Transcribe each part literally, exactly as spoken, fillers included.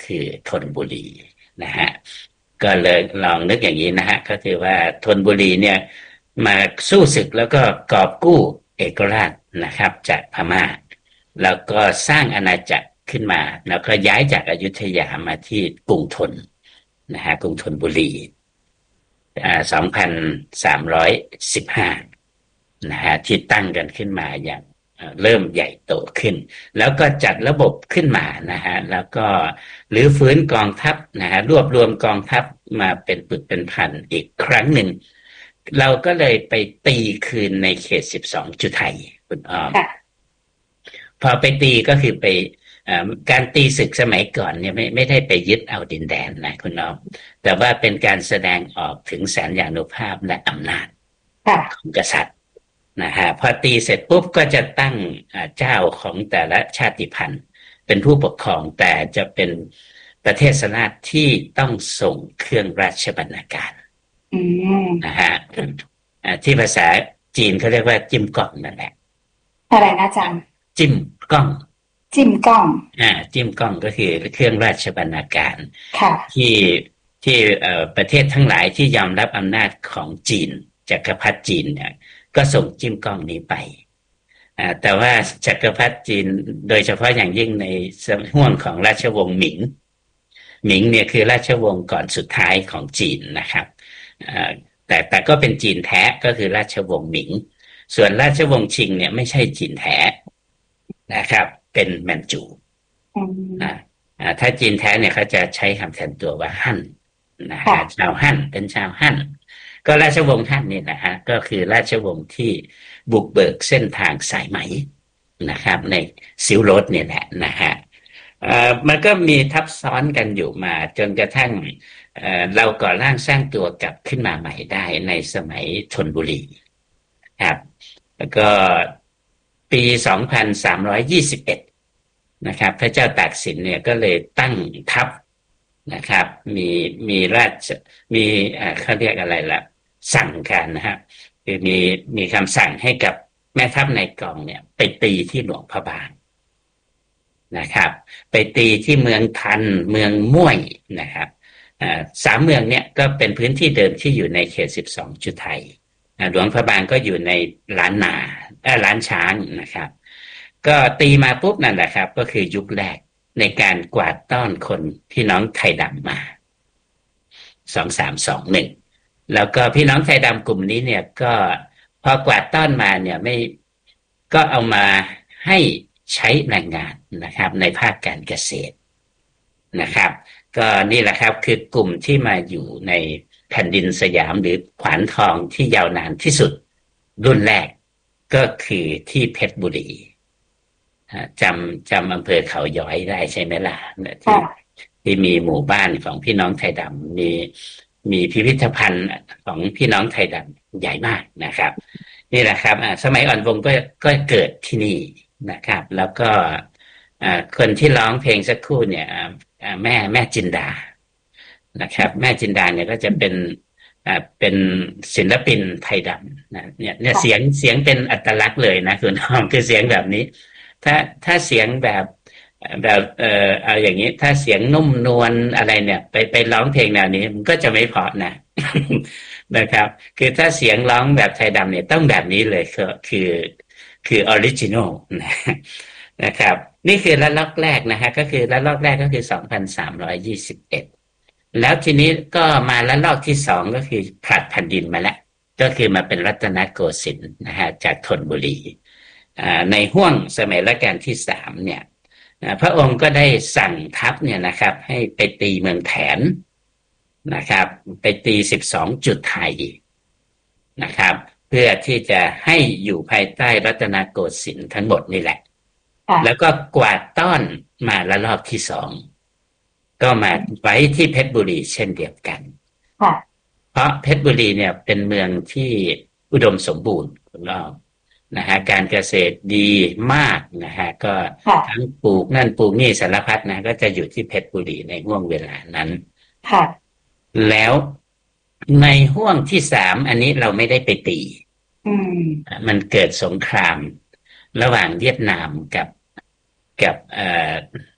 คือธนบุรีนะฮะก็เลยลองนึกอย่างนี้นะฮะก็คือว่าธนบุรีเนี่ยมาสู้ศึกแล้วก็กอบกู้เอกราชนะครับจากพม่าแล้วก็สร้างอาณาจักรขึ้นมาแล้วก็ย้ายจากอยุธยามาที่กรุงธนนะฮะกรุงธนบุรีอ่าสองพันสามร้อยสิบห้านะฮะที่ตั้งกันขึ้นมาอย่างเริ่มใหญ่โตขึ้นแล้วก็จัดระบบขึ้นมานะฮะแล้วก็รื้อฟื้นกองทัพนะฮะรวบรวมกองทัพมาเป็นปึกเป็นพันอีกครั้งหนึ่งเราก็เลยไปตีคืนในเขตสิบสองจุไทยคุณอ้อมพอไปตีก็คือไปการตีศึกสมัยก่อนเนี่ยไม่ไม่ได้ไปยึดเอาดินแดนนะคุณอ้อมแต่ว่าเป็นการแสดงออกถึงสัญญานุภาพและอำนาจของกษัตริย์นะฮะพอตีเสร็จปุ๊บก็จะตั้งเจ้าของแต่ละชาติพันธุ์เป็นผู้ปกครองแต่จะเป็นประเทศราชที่ต้องส่งเครื่องราชบรรณาการนะฮะที่ภาษาจีนเขาเรียกว่าจิ้มกล้องนั่นแหละอะไรนะอาจารย์จิ้มกล้องจิ้มกล้องอ่าจิ้มกล้องก็คือเครื่องราชบรรณาการที่ที่เอ่อประเทศทั้งหลายที่ยอมรับอำนาจของจีนจักรพรรดิจีนเนี่ยก็ส่งจิ้มกล้องนี้ไปอ่าแต่ว่าจักรพรรดิจีนโดยเฉพาะอย่างยิ่งในห่วงของราชวงศ์หมิงหมิงเนี่ยคือราชวงศ์ก่อนสุดท้ายของจีนนะครับอ่าแต่แต่ก็เป็นจีนแท้ก็คือราชวงศ์หมิงส่วนราชวงศ์ชิงเนี่ยไม่ใช่จีนแท้นะครับเป็นแมนจูอ่าอ่าถ้าจีนแท้เนี่ยเขาจะใช้คำแทนตัวว่าฮั่นนะฮะชาวฮั่นเป็นชาวฮั่นก็ราชวงศ์ฮั่นนี่นะฮะก็คือราชวงศ์ที่บุกเบิกเส้นทางสายไหมนะครับในซิลโรดเนี่ยแหละนะฮะเอ่อมันก็มีทับซ้อนกันอยู่มาจนกระทั่งเอ่อเราก่อร่างสร้างตัวกลับขึ้นมาใหม่ได้ในสมัยธนบุรีครับแล้วก็ปีสองพันสามร้อยยี่สิบเอ็ดนะครับพระเจ้าตากสินเนี่ยก็เลยตั้งทัพนะครับมีมีราชมีอ่าเขาเรียกอะไรล่ะสั่งการนะฮะคือมีมีคำสั่งให้กับแม่ทัพในกองเนี่ยไปตีที่หลวงพระบางนะครับไปตีที่เมืองทันเมืองม่วยนะครับอ่าสามเมืองเนี่ยก็เป็นพื้นที่เดิมที่อยู่ในเขตสิบสองจุไทยหลวงพระบางก็อยู่ในล้านนาเอ่อล้านช้างนะครับก็ตีมาปุ๊บนั่นแหละครับก็คือยุคแรกในการกวาดต้อนคนพี่น้องไทยดำมาสองสามสองหนึ่งแล้วก็พี่น้องไทยดำกลุ่มนี้เนี่ยก็พอกวาดต้อนมาเนี่ยไม่ก็เอามาให้ใช้แรงงานนะครับในภาคการเกษตรนะครับก็นี่แหละครับคือกลุ่มที่มาอยู่ในแผ่นดินสยามหรือขวานทองที่ยาวนานที่สุดรุ่นแรกก็คือที่เพชรบุรีจำจำอำเภอเขาย้อยได้ใช่ไหมล่ะที่ที่มีหมู่บ้านของพี่น้องไทยดำมีมีพิพิธภัณฑ์ของพี่น้องไทยดำใหญ่มากนะครับนี่แหละครับสมัยอ่อนวงก็ก็เกิดที่นี่นะครับแล้วก็คนที่ร้องเพลงสักครู่เนี่ยแม่แม่จินดานะครับแม่จินดาเนี่ยก็จะเป็นอ่าเป็นศิลปินไทยดำนะเนี่ยเนี่ยเสียงเสียงเป็นอัตลักษณ์เลยนะคุณน้องคือเสียงแบบนี้ถ้าถ้าเสียงแบบแบบเอ่อเอาอย่างนี้ถ้าเสียงนุ่มนวลอะไรเนี่ยไปไปร้องเพลงแนวนี้มันก็จะไม่เพราะนะ นะครับคือถ้าเสียงร้องแบบไทยดำเนี่ยต้องแบบนี้เลยคือคือคือออริจินอลนะครับนี่คือระลอกแรกนะฮะก็คือระลอกแรกก็คือสองพันสามร้อยยี่สิบเอ็ดแล้วทีนี้ก็มาระลอกที่สองก็คือผลัดแผ่นดินมาแล้วก็คือมาเป็นรัตนโกสินทร์นะฮะจากธนบุรีในห้วงสมัยรัชกาลที่สามเนี่ยพระองค์ก็ได้สั่งทัพเนี่ยนะครับให้ไปตีเมืองแถนนะครับไปตีสิบสองจุดไทยนะครับเพื่อที่จะให้อยู่ภายใต้รัตนโกสินทร์ทั้งหมดนี่แหละแล้วก็กวาดต้อนมาระลอกที่สองก็มาไว้ที่เพชรบุรีเช่นเดียวกันเพราะเพชรบุรีเนี่ยเป็นเมืองที่อุดมสมบูรณ์คุณน้องนะฮะการเกษตรดีมากนะฮะก็ทั้งปลูกนั่นปลูกนี่สารพัดนะก็จะอยู่ที่เพชรบุรีในห่วงเวลานั้นค่ะแล้วในห่วงที่สามอันนี้เราไม่ได้ไปตีมันเกิดสงครามระหว่างเวียดนามกับกับเอ่อ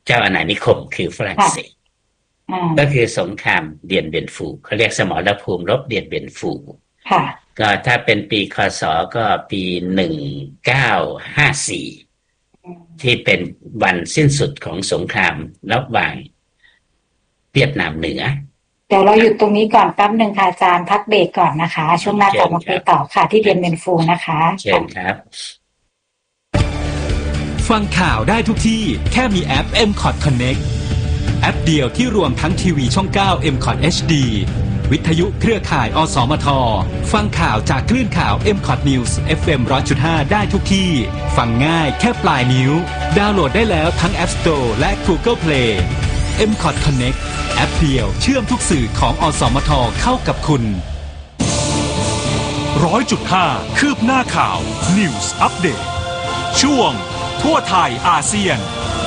เจ้าอาณานิคมคือฝรั่งเศสก็คือสงครามเดียนเบียนฟูเขาเรียกสมรภูมิรบเดียนเบียนฟูก็ถ้าเป็นปีคศก็ปีหนึ่งเก้าห้าสี่ที่เป็นวันสิ้นสุดของสงครามระหว่างเวียดนามเหนือเดี๋ยวเราหยุดตรงนี้ก่อนแป๊บหนึ่งค่ะอาจารย์พักเบรกก่อนนะคะช่วงหน้ากลับมาคุยต่อค่ะที่เดียนเบียนฟูนะคะเชิญครับฟังข่าวได้ทุกที่แค่มีแอป เอ็ม คอท Connect แอปเดียวที่รวมทั้งทีวีช่องเก้า เอ็ม คอท เอช ดี วิทยุเครือข่ายอสมทฟังข่าวจากคลื่นข่าว เอ็ม คอท News เอฟ เอ็ม หนึ่งร้อยจุดห้า ได้ทุกที่ฟังง่ายแค่ปลายนิ้วดาวน์โหลดได้แล้วทั้ง App Store และ Google Play เอ็ม คอท Connect แอปเดียวเชื่อมทุกสื่อของอสมทเข้ากับคุณร้อยจุดห้า คืบหน้าข่าว News Update ช่วงทั่วไทยอาเซียน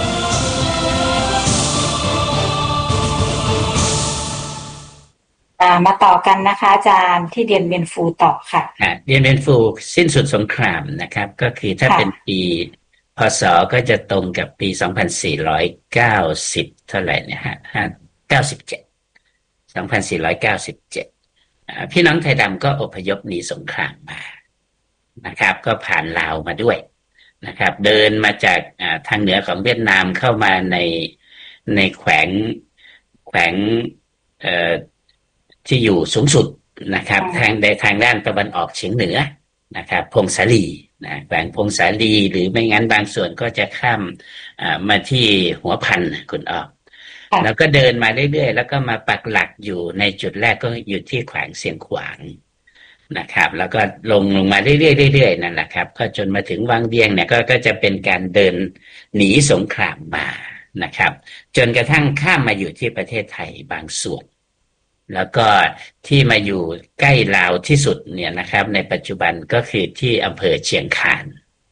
มาต่อกันนะคะอาจารย์ที่เดียนเบียนฟูต่อค่ะเดียนเบียนฟูสิ้นสุดสงครามนะครับก็คือถ้าเป็นปีพศก็จะตรงกับปีสองพันสี่ร้อยเก้าสิบเท่าไหร่เนี่ยฮะเก้าสิบเจ็ด สองพันสี่ร้อยเก้าสิบเจ็ดพี่น้องไทยดำก็อพยพหนีสงครามมานะครับก็ผ่านลาวมาด้วยนะครับเดินมาจากทางเหนือของเวียดนามเข้ามาในในแขวงแขวงเอ่อที่อยู่สูงสุดนะครับทางในทางด้านตะวันออกเฉียงเหนือนะครับพงศาลีนะแขวงพงศาลีหรือไม่งั้นบางส่วนก็จะข้ามมาที่หัวพันคุณออกแล้วก็เดินมาเรื่อยๆแล้วก็มาปักหลักอยู่ในจุดแรกก็อยู่ที่แขวงเสียงขวางนะครับแล้วก็ลงลงมาเรื่อยๆเรื่อยๆนั่นแหละครับก็จนมาถึงวังเวียงเนี่ยก็ก็จะเป็นการเดินหนีสงครามมานะครับจนกระทั่งข้ามมาอยู่ที่ประเทศไทยบางส่วนแล้วก็ที่มาอยู่ใกล้ลาวที่สุดเนี่ยนะครับในปัจจุบันก็คือที่อำเภอเชียงคาน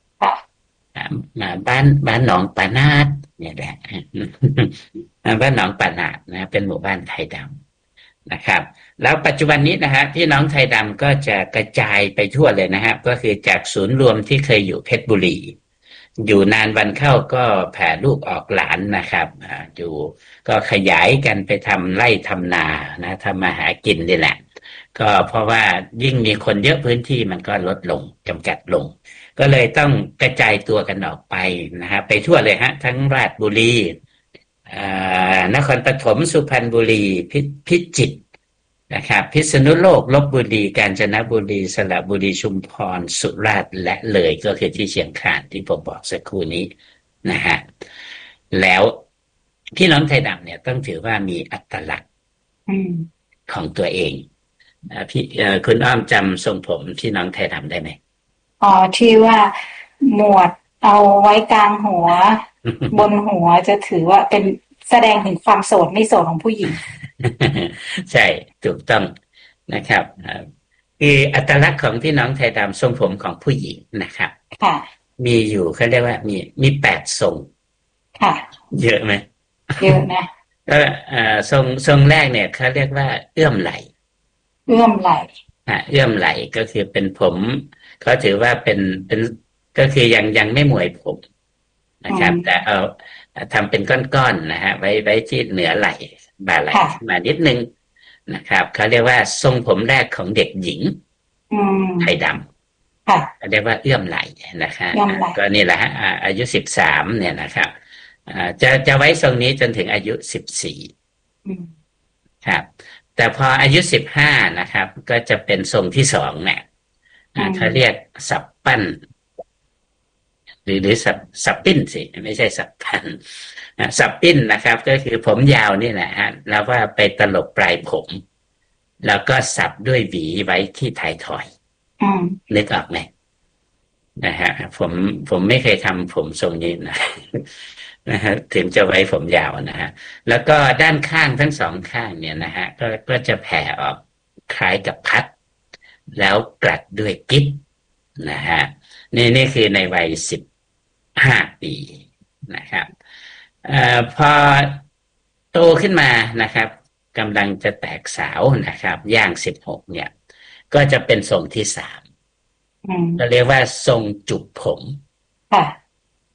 บ้านบ้านหนองปานาดเนี่ยแหละบ้านหนองปานาดนะเป็นหมู่บ้านไทยดำนะครับแล้วปัจจุบันนี้นะฮะพี่น้องไทยดำก็จะกระจายไปทั่วเลยนะครับก็คือจากศูนย์รวมที่เคยอยู่เพชรบุรีอยู่นานวันเข้าก็แผ่ลูกออกหลานนะครับอยู่ก็ขยายกันไปทำไร่ทำนานะทำมาหากินนี่แหละก็เพราะว่ายิ่งมีคนเยอะพื้นที่มันก็ลดลงจำกัดลงก็เลยต้องกระจายตัวกันออกไปนะฮะไปทั่วเลยฮะทั้งราชบุรีนครปฐมสุพรรณบุรีพิจิตรนะครับพิษณุโลกลพบุรีกาญจนบุรีสระบุรีชุมพรสุราษฎร์และเลยก็คือที่เชียงคานที่ผมบอกสักครู่นี้นะฮะแล้วพี่น้องไทยดำเนี่ยต้องถือว่ามีอัตลักษณ์ของตัวเองพี่คุณอ้อมจำทรงผมพี่น้องไทยดำได้ไหมอ๋อที่ว่าหมวดเอาไว้กลางหัว บนหัวจะถือว่าเป็นแสดงถึงความโสดไม่โสดของผู้หญิงใช่ถูกต้องนะครับคืออัตลักษณ์ของพี่น้องไทยดำทรงผมของผู้หญิงนะครับค่ะมีอยู่เขาเรียกว่ามีมีแปดทรงค่ะเยอะไหมเยอะนะก็ทรงทรงแรกเนี่ยเขาเรียกว่าเอื้อมไหลเอื้อมไหลอ่าเอื้อมไหลก็คือเป็นผมเขาถือว่าเป็นเป็นก็คือยังยังไม่หมวยผมนะครับแต่เอาทำเป็นก้อนๆนะฮะไว้ไว้ที่เหนือไหล่บ่าไหล่มานิดนึงนะครับเขาเรียกว่าทรงผมแรกของเด็กหญิงไทยดำเขาเรียกว่าเอื้อมไหลนะคะก็นี่แหละฮะอายุสิบสามเนี่ยนะครับจะจะไว้ทรงนี้จนถึงอายุสิบสี่ครับแต่พออายุสิบห้านะครับก็จะเป็นทรงที่สองเนี่ยเขาเรียกสับปั้นหรือหรือสับสับปิ้นสิไม่ใช่สับปั้นสับปิ้นนะครับก็คือผมยาวนี่แหละฮะแล้วว่าไปตลบปลายผมแล้วก็สับด้วยหวีไว้ที่ท้ายทอยนึกออกไหมนะฮะผมผมไม่เคยทำผมทรงนี้นะนะฮะถึงจะไว้ผมยาวนะฮะแล้วก็ด้านข้างทั้งสองข้างเนี่ยนะฮะก็ก็จะแผ่ออกคล้ายกับพัดแล้วกลัดด้วยกิ๊บนะฮะนี่นี่คือในวัยสิบห้าปีนะครับเอ่อพอโตขึ้นมานะครับกำลังจะแตกสาวนะครับย่างสิบหกเนี่ยก็จะเป็นทรงที่สามก็เรียกว่าทรงจุกผมค่ะ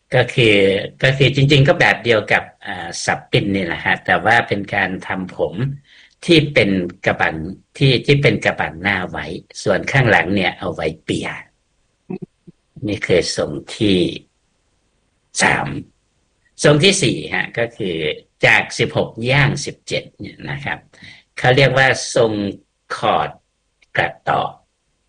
ก็คือก็คือจริงๆก็แบบเดียวกับอ่าสับปิ้นนี่แหละฮะแต่ว่าเป็นการทำผมที่เป็นกระบันที่ที่เป็นกระบันหน้าไว้ส่วนข้างหลังเนี่ยเอาไว้เปียนี่คือทรงที่สามทรงที่สี่ฮะก็คือจากสิบหกย่างสิบเจ็ดเนี่ยนะครับเขาเรียกว่าทรงคอร์ดกระตอก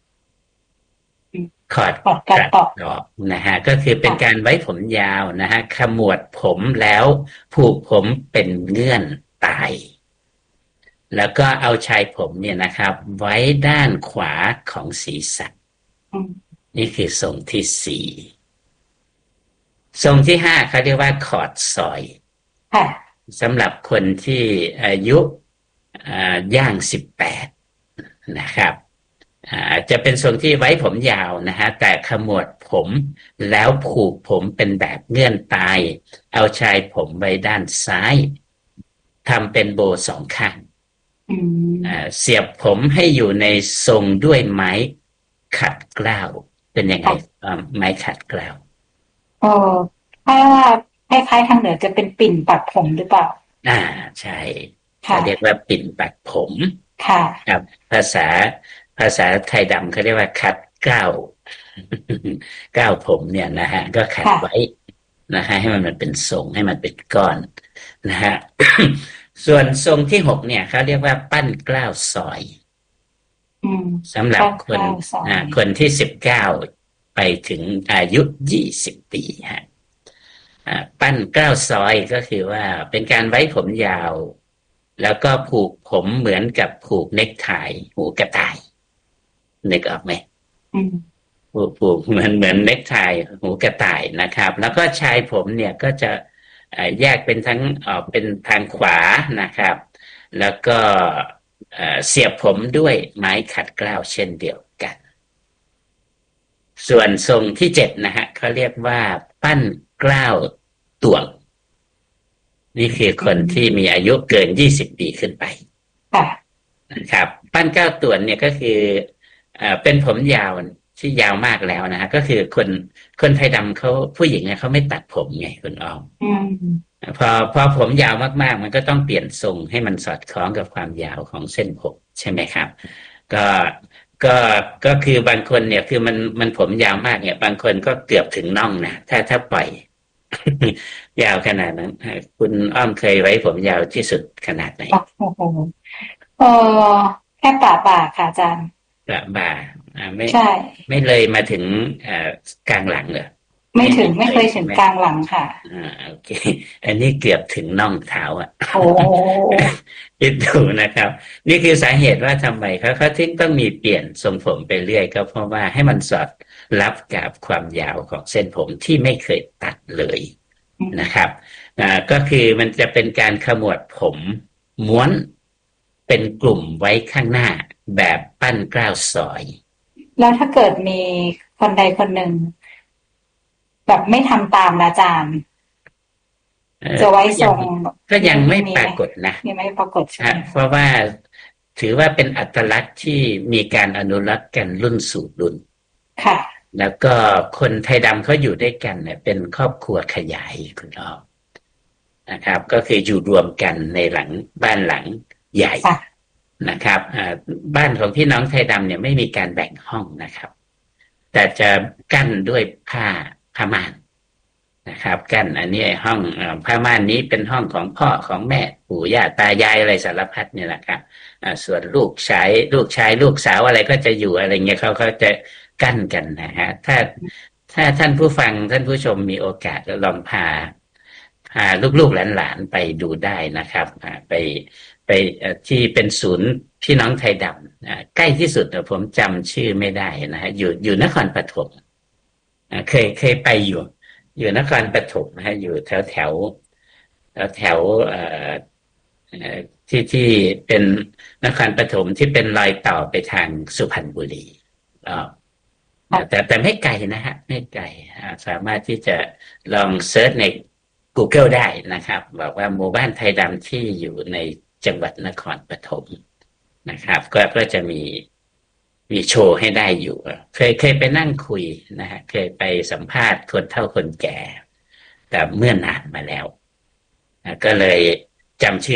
คอร์ดกระตอกนะฮะก็คือเป็นการไว้ผมยาวนะฮะขมวดผมแล้วผูกผมเป็นเงื่อนตายแล้วก็เอาชายผมเนี่ยนะครับไว้ด้านขวาของศีรษะนี่คือทรงที่สี่ทรงที่ห้าเขาเรียกว่าคอร์ดซอยสำหรับคนที่อายุย่างสิบแปดนะครับอาจจะเป็นทรงที่ไว้ผมยาวนะฮะแต่ขมวดผมแล้วผูกผมเป็นแบบเงื่อนตายเอาชายผมไว้ด้านซ้ายทำเป็นโบสองข้างเสียบผมให้อยู่ในทรงด้วยไม้ขัดเกล้าเป็นยังไงไม้ขัดเกล้าเออถ้าว่าคล้ายๆทางเหนือจะเป็นปิ่นปักผมหรือเปล่าอ่าใช่เขาเรียกว่าปิ่นปักผมค่ะครับภาษาภาษาไทยดำเขาเรียกว่าขัดเกล้าเกล้าผมเนี่ยนะฮะก็ขัดไว้นะฮะให้มันมันเป็นทรงให้มันเป็นก้อนนะฮะ ส่วนทรงที่หกเนี่ยเขาเรียกว่าปั้นเกล้าซอยสำหรับคนอ่าคนที่สิบเก้าไปถึงอายุยี่สิบปีฮะปั้นเกล้าซอยก็คือว่าเป็นการไว้ผมยาวแล้วก็ผูกผมเหมือนกับผูกเนคไทหูกระต่ายนึกออกไหมผูกผูกเหมือนเหมือนเนคไทหูกระต่ายนะครับแล้วก็ชายผมเนี่ยก็จะแยกเป็นทั้งออกเป็นทางขวานะครับแล้วก็เสียบผมด้วยไม้ขัดเกล้าเช่นเดียวกันส่วนทรงที่เจ็ดนะฮะเขาเรียกว่าปั้นเกล้าต่วงนี่คือคนที่มีอายุเกินยี่สิบปีขึ้นไปนะครับปั้นเกล้าต่วงเนี่ยก็คือเอ่อเป็นผมยาวที่ยาวมากแล้วนะฮะก็คือคนคนไทยดำเขาผู้หญิงเนี่ยเขาไม่ตัดผมไงคุณอ้อมพอพอผมยาวมากๆมันก็ต้องเปลี่ยนทรงให้มันสอดคล้องกับความยาวของเส้นผมใช่ไหมครับก็ก็ก็คือบางคนเนี่ยคือมันมันผมยาวมากเนี่ยบางคนก็เกือบถึงน่องนะถ้าถ้าปล่อย ยาวขนาดนั้นคุณอ้อมเคยไว้ผมยาวที่สุดขนาดไหนโอ้โหเออแค่ป่าป่าค่ะอาจารย์ป่าบ่าอ่าไม่ใช่ไม่เลยมาถึงอ่ากลางหลังเหรอไม่ถึงไม่เคยถึงกลางหลังค่ะอ่าโอเคอันนี้เกือบถึงน่องเท้าอ่ะโอ้คิดดูนะครับนี่คือสาเหตุว่าทำไมเขาเขาถึงต้องมีเปลี่ยนทรงผมไปเรื่อยก็เพราะว่าให้มันสอดรับกับความยาวของเส้นผมที่ไม่เคยตัดเลยนะครับอ่าก็คือมันจะเป็นการขมวดผมม้วนเป็นกลุ่มไว้ข้างหน้าแบบปั้นเกล้าซอยแล้วถ้าเกิดมีคนใดคนหนึ่งแบบไม่ทำตามอาจารย์จะไว้ทรงก็ยังไม่ปรากฏนะยังไม่ปรากฏใช่เพราะว่าถือว่าเป็นอัตลักษณ์ที่มีการอนุรักษ์กันรุ่นสู่รุ่นค่ะแล้วก็คนไทยดำเขาอยู่ด้วยกันเนี่ยเป็นครอบครัวขยายคุณอ้อมนะครับก็คืออยู่รวมกันในหลังบ้านหลังใหญ่นะครับบ้านของพี่น้องไทยดำเนี่ยไม่มีการแบ่งห้องนะครับแต่จะกั้นด้วยผ้าผ้าม่านนะครับกั้นอันนี้ห้องผ้าม่านนี้เป็นห้องของพ่อของแม่ปู่ย่าตายายอะไรสารพัดเนี่ยแหละครับส่วนลูกชายลูกชายลูกสาวอะไรก็จะอยู่อะไรเงี้ยเขาเขาจะกั้นกันนะฮะถ้าถ้าท่านผู้ฟังท่านผู้ชมมีโอกาสลองพาพาลูกๆหลานๆไปดูได้นะครับไปไปที่เป็นศูนย์พี่น้องไทยดำใกล้ที่สุดผมจำชื่อไม่ได้นะฮะอยู่อยู่นครปฐมเคยเคยไปอยู่อยู่นครปฐมนะฮะอยู่แถวแถวแถวที่ที่เป็นนครปฐมที่เป็นรอยต่อไปทางสุพรรณบุรีแต่แต่ไม่ไกลนะฮะไม่ไกลสามารถที่จะลองเซิร์ชใน Google ได้นะครับบอกว่าหมู่บ้านไทยดำที่อยู่ในจังหวัดนครปฐมนะครับก็ก็จะมีมีโชว์ให้ได้อยู่เคยเคยไปนั่งคุยนะฮะเคยไปสัมภาษณ์คนเฒ่าคนแก่กับเมื่อนานมาแล้วก็เลยจำชื่อ